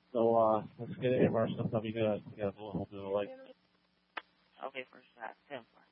So let's get it. If our stuff up, you gotta go. Hopefully, like. Okay, first shot. 10-4.